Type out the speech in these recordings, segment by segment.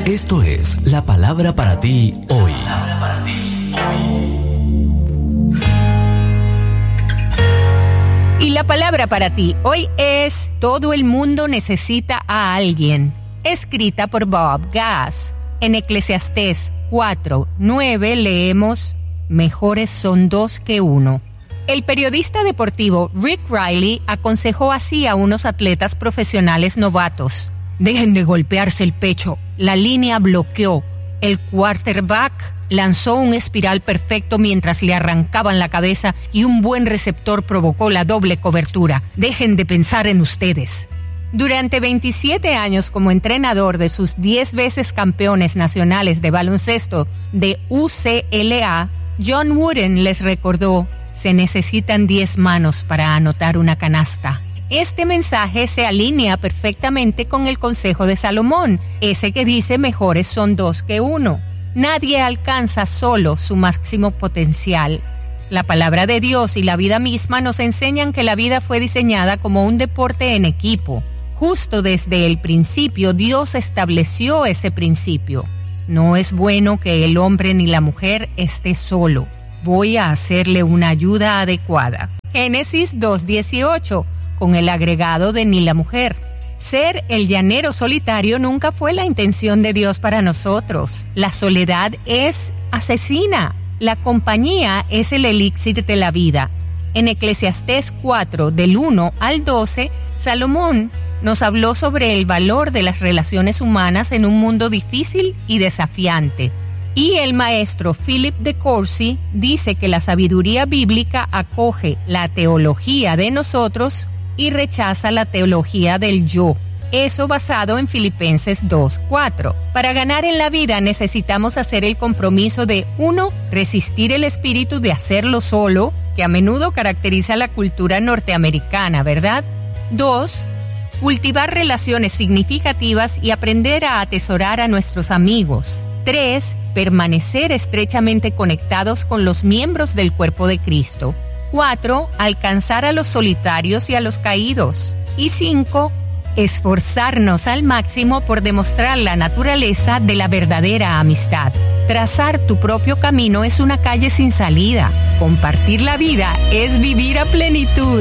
Esto es la palabra para ti hoy. Y la palabra para ti hoy es Todo el mundo necesita a alguien, escrita por Bob Gass. En Eclesiastés 4:9 leemos: mejores son dos que uno. El periodista deportivo Rick Riley aconsejó así a unos atletas profesionales novatos: dejen de golpearse el pecho, la línea bloqueó, el quarterback lanzó un espiral perfecto mientras le arrancaban la cabeza y un buen receptor provocó la doble cobertura. Dejen de pensar en ustedes. Durante 27 años como entrenador de sus 10 veces campeones nacionales de baloncesto de UCLA, John Wooden les recordó: se necesitan 10 manos para anotar una canasta. Este mensaje se alinea perfectamente con el consejo de Salomón, ese que dice mejores son dos que uno. Nadie alcanza solo su máximo potencial. La palabra de Dios y la vida misma nos enseñan que la vida fue diseñada como un deporte en equipo. Justo desde el principio Dios estableció ese principio. No es bueno que el hombre ni la mujer esté solo. Voy a hacerle una ayuda adecuada. Génesis 2:18, con el agregado de ni la mujer. Ser el llanero solitario nunca fue la intención de Dios para nosotros. La soledad es asesina. La compañía es el elixir de la vida. En Eclesiastés 4, del 1 al 12, Salomón nos habló sobre el valor de las relaciones humanas en un mundo difícil y desafiante. Y el maestro Philip de Courcy dice que la sabiduría bíblica acoge la teología de nosotros y rechaza la teología del yo. Eso basado en Filipenses 2:4. Para ganar en la vida necesitamos hacer el compromiso de 1. Resistir el espíritu de hacerlo solo, que a menudo caracteriza la cultura norteamericana, ¿verdad? 2. Cultivar relaciones significativas y aprender a atesorar a nuestros amigos. 3. Permanecer estrechamente conectados con los miembros del cuerpo de Cristo. 4. Alcanzar a los solitarios y a los caídos. Y 5. Esforzarnos al máximo por demostrar la naturaleza de la verdadera amistad. Trazar tu propio camino es una calle sin salida. Compartir la vida es vivir a plenitud.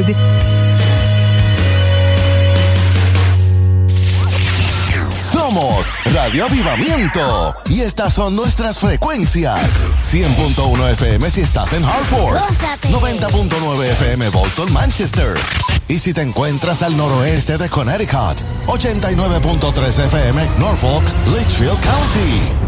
Somos Radio Avivamiento y estas son nuestras frecuencias: 100.1 FM si estás en Hartford, 90.9 FM Bolton, Manchester, y si te encuentras al noroeste de Connecticut, 89.3 FM Norfolk, Litchfield County.